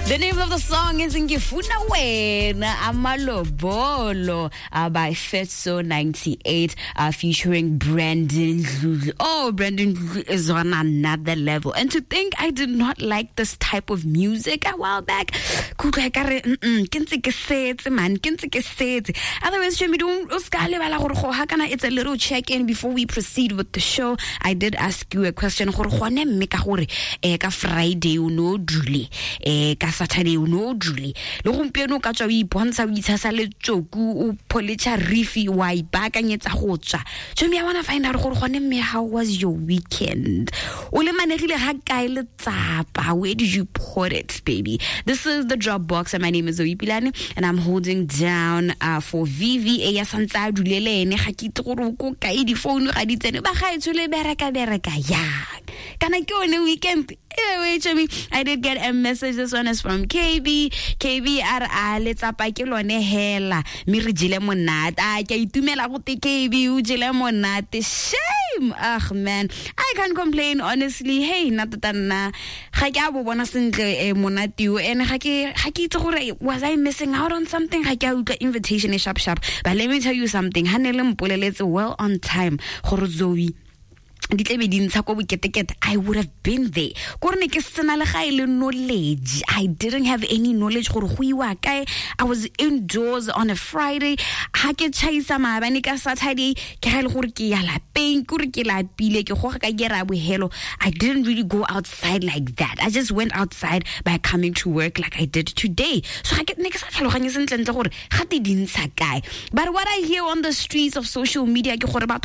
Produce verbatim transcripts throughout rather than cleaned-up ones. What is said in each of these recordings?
The name of the song is Ngifuna Wena Amalobolo uh, by Fetso ninety-eight uh, featuring Brandon Dludlu. Oh, Brandon Dludlu is on another level. And to think I did not like this type of music a while back. Otherwise, it's a little check-in before we proceed with the show. I did ask you a question. Friday, you know, Julie. Saturday, you know, Julie. Lo gompieno ka tswa o ipontsha o itshasa le tsoku o policha rifi wa ipakanyetsa go tswa. So me I want to find out gore gone me how was your weekend? O le manegile ha kae le tsapa? Where did you put it, baby? This is the drop box and my name is Zoe Pilane and I'm holding down uh, for V V A ya santsa dulele ene ga ke itse gore go kae di phone ga di tsene ba ga etsole bereka bereka ya. Kana ke one weekend. Anyway, Chummy, I did get a message. This one is from K B. K B R A letsa pa ke lone hela. Mi re jile monate. A ke itumela go te K B u jile monate. Shame. Ugh, man. I can't complain, honestly. Hey, natatana. Ga ke a bo bona sentle e monate o ene ga ke ga ke itse gore was I missing out on something? Ga ke a utlwa invitation e sharp sharp. But let me tell you something. Hanele mpoleletse well on time. Gore Zoe I would have been there. Knowledge. I didn't have any knowledge. I was indoors on a Friday. I didn't really go outside like that. I just went outside by coming to work like I did today. So I get but what I hear on the streets of social media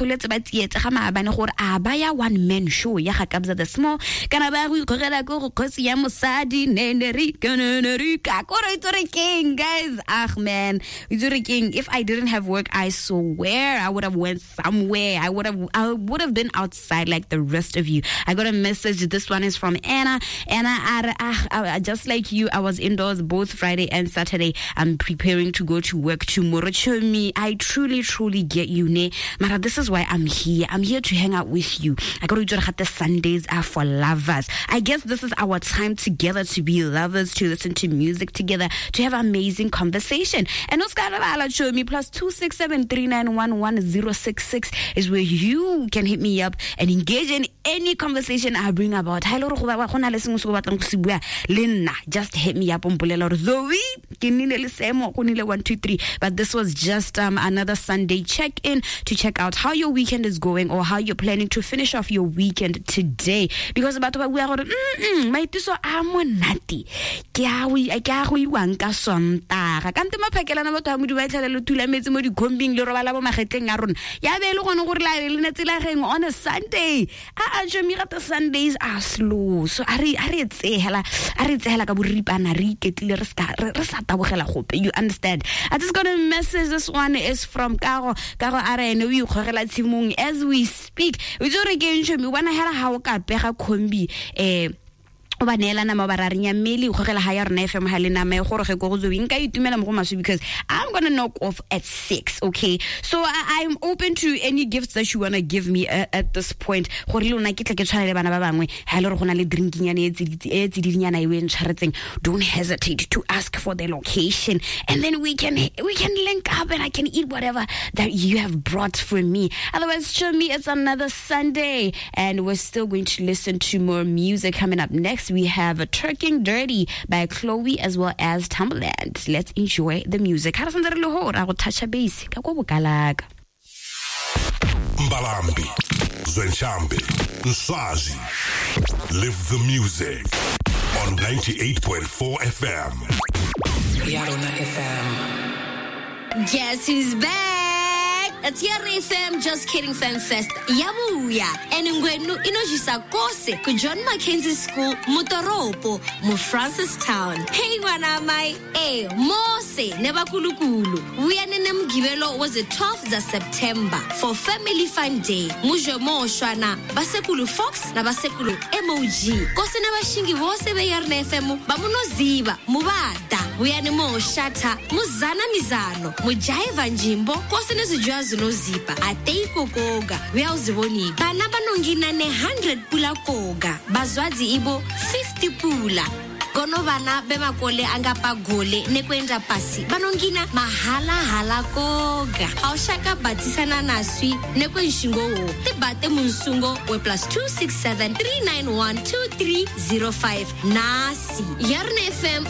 baya one man show ya ga kabza the small kana ba go ikgogela go go khosi ya mosadi nenerika nenerika go re tsore king guys. Ah man, tsore king. If I didn't have work, I swear I would have went somewhere. I would have I would have been outside like the rest of you. I got a message. This one is from Anna. Anna, ah, just like you, I was indoors both Friday and Saturday. I'm preparing to go to work tomorrow. Me, I truly truly get you, ne. Mara, this is why I'm here. I'm here to hang out with you. I got to do the Sundays are for lovers. I guess this is our time together to be lovers, to listen to music together, to have amazing conversation. And Oscar show me plus two six seven three nine one one zero six six is where you can hit me up and engage in any conversation I bring about. Just hit me up on Zoe one two three. But this was just um, another Sunday check-in to check out how your weekend is going or how you're planning to finish off your weekend today, because about we are mm my tiso amonati kya we kya go iwang ka sontaga kante maphakela na batho ba mo di batlela le thula metsi mo di gombing le robala bo magetleng a rona ya be le gone gore la le netsela geng on a Sunday. A a jemi ga the Sundays are slow, so are are tsehela are tsehela ka boripana re iketlile re ska re sa tabogela gope. You understand? I just got a message. This one is from Karo. Karo are ene o ikgogela tshimong as we speak. We do again show me when I had a how ka pega kombi eh ba neela na mabararinya mmele go gela ha ya rena F M ha le na me gore ge go go zoing ka itumela mo go maswe because I'm going to knock off at six. Okay, so I, I'm open to any gifts that you want to give me uh, at this point. Gore le ona ke tle ke tshwana le bana ba bangwe ha le re gona le drinking ya ne etsi tsidinya na iwe ntshwaretseng. Don't hesitate to ask for the location and then we can we can link up and I can eat whatever that you have brought for me. Otherwise, show me it's another Sunday and we're still going to listen to more music. Coming up next, we have a Turking Dirty by Chloe as well as Timbaland. Let's enjoy the music. Mbalambi, Zwenshambi, Nswazi. Live the music on ninety-eight point four F M. Yarona F M. Guess who's back? It's Yarona F M, Just Kidding Fan Fest. Yabuya. And ngwenu inojisa kose ku John Mackenzie School Mutoropo mu Francistown. Hey wana mai eh mose nebakulukulu. Uyanene mgibelo was the twelfth of September for Family Fun Day. Mujo mo shwana basekulu Fox na basekulu M O G. Kose na bashingi bose be Yarona F M bamunoziba mubada. Uyane mo shata muzana mizano mujaiva njimbo kose nezijwazo no zipa ateiko koga uyawuziboni bana banongina ne one hundred pula koga bazwazi ibo fifty pula gono bana be makole angapa gole ne kwenda pasi banongina mahala hala koga haushaka batisana naswi ne kwenshingo wo te bate munsungo we plus two six seven three nine one two three zero five nasi Yarna F M